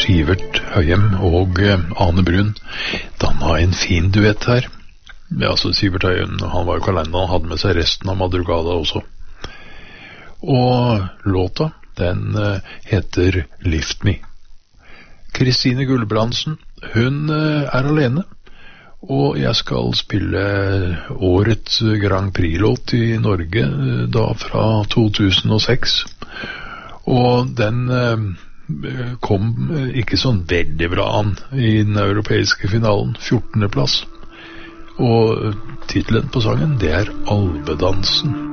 Sivert Høyem og Ane Brun dannet en fin duett her. Ja, altså Sivert Høyem, han var jo ikke alene, han hadde med seg resten av Madrugada også. Og låta, den heter Lift Me. Kristine Gulbrandsen, hun alene, og jeg skal spille årets Grand Prix-låt i Norge da fra 2006. Og den kom ikke sånn veldig bra an i den europeiske finalen, 14. plass. Og titelen på sangen, det er Alvedansen.